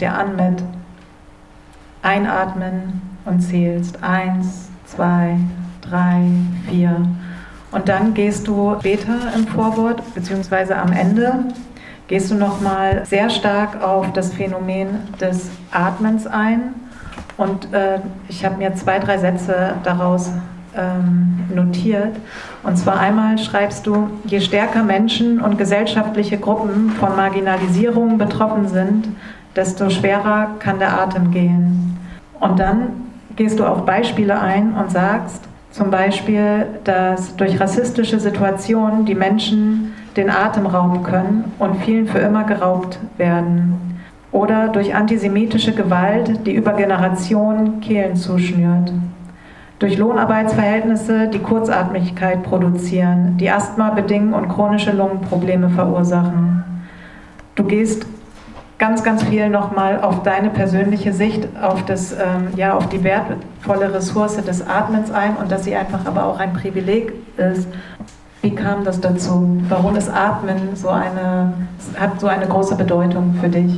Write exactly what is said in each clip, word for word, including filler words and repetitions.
dir an mit Einatmen und zählst eins, zwei, drei, vier. Und dann gehst du später im Vorwort, beziehungsweise am Ende, gehst du nochmal sehr stark auf das Phänomen des Atmens ein. Und äh, ich habe mir zwei, drei Sätze daraus ähm, notiert. Und zwar einmal schreibst du, je stärker Menschen und gesellschaftliche Gruppen von Marginalisierung betroffen sind, desto schwerer kann der Atem gehen. Und dann gehst du auf Beispiele ein und sagst zum Beispiel, dass durch rassistische Situationen die Menschen den Atem rauben können und vielen für immer geraubt werden. Oder durch antisemitische Gewalt, die über Generationen Kehlen zuschnürt. Durch Lohnarbeitsverhältnisse, die Kurzatmigkeit produzieren, die Asthma bedingen und chronische Lungenprobleme verursachen. Du gehst ganz, ganz viel nochmal auf deine persönliche Sicht, auf, das, ähm, ja, auf die wertvolle Ressource des Atmens ein und dass sie einfach aber auch ein Privileg ist. Wie kam das dazu? Warum ist Atmen so eine, hat so eine große Bedeutung für dich?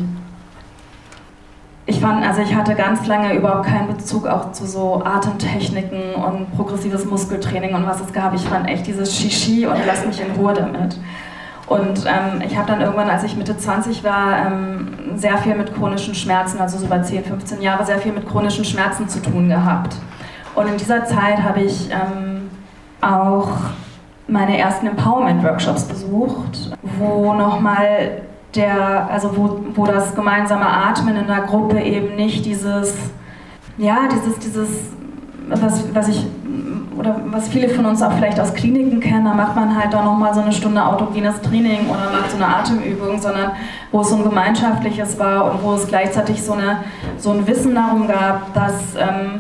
Ich fand, also ich hatte ganz lange überhaupt keinen Bezug auch zu so Atemtechniken und progressives Muskeltraining und was es gab. Ich fand echt dieses Shishi und lass mich in Ruhe damit. Und ähm, ich habe dann irgendwann, als ich Mitte zwanzig war, ähm, sehr viel mit chronischen Schmerzen, also so über zehn, fünfzehn Jahre, sehr viel mit chronischen Schmerzen zu tun gehabt. Und in dieser Zeit habe ich ähm, auch meine ersten Empowerment-Workshops besucht, wo nochmal der, also wo, wo das gemeinsame Atmen in der Gruppe eben nicht dieses, ja, dieses, dieses, was, was ich, oder was viele von uns auch vielleicht aus Kliniken kennen, da macht man halt da nochmal so eine Stunde autogenes Training oder macht so eine Atemübung, sondern wo es so ein gemeinschaftliches war und wo es gleichzeitig so, eine, so ein Wissen darum gab, dass, ähm,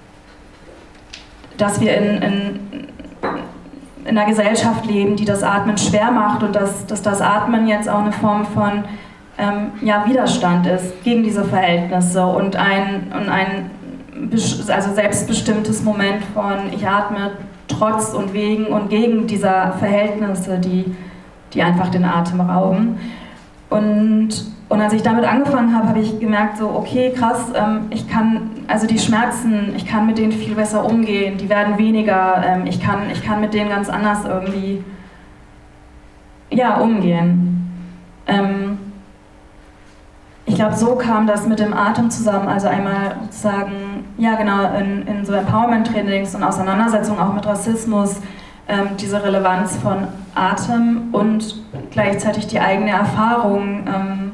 dass wir in, in, in einer Gesellschaft leben, die das Atmen schwer macht und dass, dass das Atmen jetzt auch eine Form von ähm, ja, Widerstand ist gegen diese Verhältnisse und ein, und ein also selbstbestimmtes Moment von ich atme trotz und wegen und gegen dieser Verhältnisse, die, die einfach den Atem rauben. Und, und als ich damit angefangen habe, habe ich gemerkt, so okay, krass, ähm, ich kann, also die Schmerzen, ich kann mit denen viel besser umgehen, die werden weniger, ähm, ich kann, ich kann mit denen ganz anders irgendwie, ja, umgehen. Ähm, ich glaube, so kam das mit dem Atem zusammen, also einmal sozusagen, ja genau, in, in so Empowerment-Trainings und Auseinandersetzungen auch mit Rassismus, ähm, diese Relevanz von Atem und gleichzeitig die eigene Erfahrung, ähm,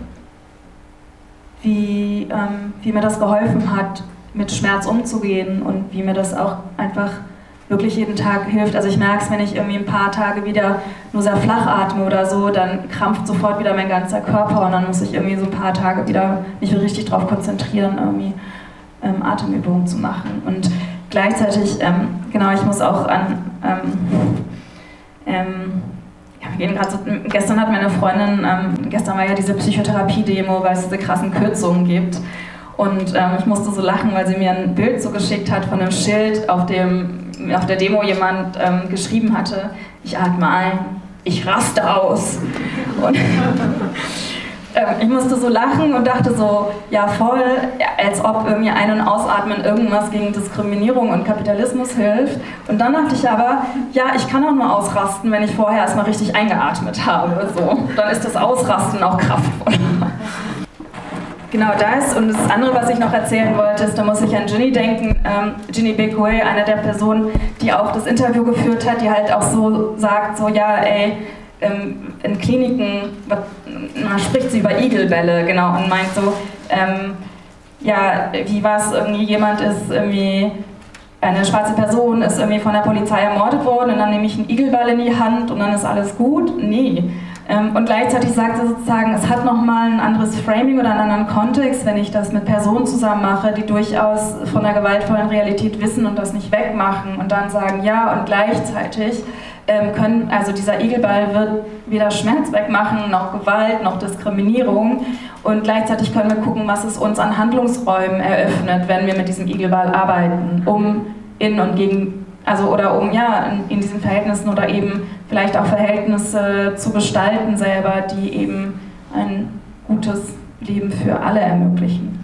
wie, ähm, wie mir das geholfen hat, mit Schmerz umzugehen und wie mir das auch einfach wirklich jeden Tag hilft. Also ich merke es, wenn ich irgendwie ein paar Tage wieder nur sehr flach atme oder so, dann krampft sofort wieder mein ganzer Körper und dann muss ich irgendwie so ein paar Tage wieder mich richtig darauf konzentrieren, irgendwie ähm, Atemübungen zu machen. Und gleichzeitig, ähm, genau, ich muss auch an, ähm, ähm, ja, wir gehen gerade so, gestern hat meine Freundin, ähm, gestern war ja diese Psychotherapie-Demo, weil es diese krassen Kürzungen gibt. Und ähm, ich musste so lachen, weil sie mir ein Bild so geschickt hat von einem Schild, auf dem auf der Demo jemand ähm, geschrieben hatte, ich atme ein, ich raste aus. Und ähm, ich musste so lachen und dachte so, ja voll, als ob irgendwie Ein- und Ausatmen irgendwas gegen Diskriminierung und Kapitalismus hilft. Und dann dachte ich aber, ja, ich kann auch nur ausrasten, wenn ich vorher erstmal richtig eingeatmet habe. So. Dann ist das Ausrasten auch kraftvoll. Genau das und das andere, was ich noch erzählen wollte, ist, da muss ich an Ginny denken, ähm, Ginny Bekoe, eine der Personen, die auch das Interview geführt hat, die halt auch so sagt, so ja ey, ähm, in Kliniken, man spricht sie über Igelbälle, genau, und meint so, ähm, ja, wie war es irgendwie, jemand ist irgendwie, eine schwarze Person ist irgendwie von der Polizei ermordet worden und dann nehme ich einen Igelball in die Hand und dann ist alles gut? Nee. Und gleichzeitig sagt sie sozusagen, es hat nochmal ein anderes Framing oder einen anderen Kontext, wenn ich das mit Personen zusammen mache, die durchaus von der gewaltvollen Realität wissen und das nicht wegmachen und dann sagen, ja, und gleichzeitig ähm, können, also dieser Igelball wird weder Schmerz wegmachen, noch Gewalt, noch Diskriminierung und gleichzeitig können wir gucken, was es uns an Handlungsräumen eröffnet, wenn wir mit diesem Igelball arbeiten, um in und gegen Also oder um ja in, in diesen Verhältnissen oder eben vielleicht auch Verhältnisse zu gestalten selber, die eben ein gutes Leben für alle ermöglichen.